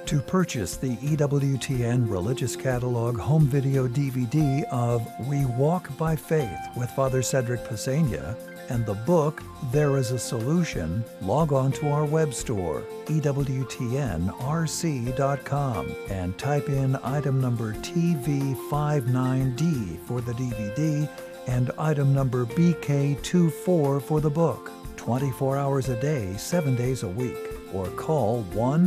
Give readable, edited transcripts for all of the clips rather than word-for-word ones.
To purchase the EWTN Religious Catalog home video DVD of We Walk by Faith with Father Cedric Pesena and the book There is a Solution, log on to our web store, EWTNRC.com, and type in item number TV59D for the DVD and item number BK24 for the book, 24 hours a day, 7 days a week. Or call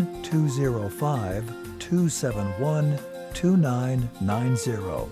1-205-271-2990.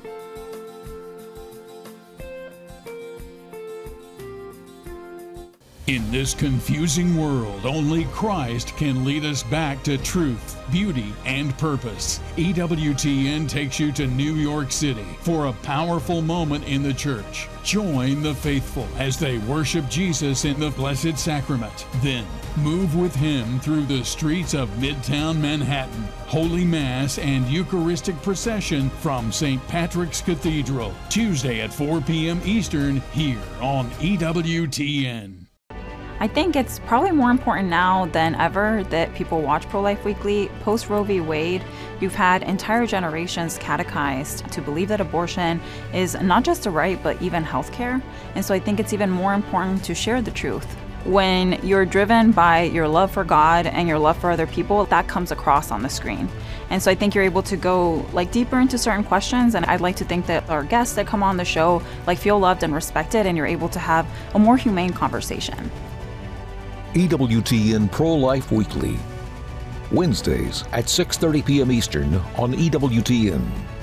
In this confusing world, only Christ can lead us back to truth, beauty, and purpose. EWTN takes you to New York City for a powerful moment in the church. Join the faithful as they worship Jesus in the Blessed Sacrament. Then, move with Him through the streets of Midtown Manhattan. Holy Mass and Eucharistic procession from St. Patrick's Cathedral. Tuesday at 4 p.m. Eastern here on EWTN. I think it's probably more important now than ever that people watch Pro-Life Weekly. Post Roe v. Wade, you've had entire generations catechized to believe that abortion is not just a right, but even healthcare. And so I think it's even more important to share the truth. When you're driven by your love for God and your love for other people, that comes across on the screen. And so I think you're able to go deeper into certain questions, and I'd like to think that our guests that come on the show feel loved and respected, and you're able to have a more humane conversation. EWTN Pro-Life Weekly, Wednesdays at 6:30 p.m. Eastern on EWTN.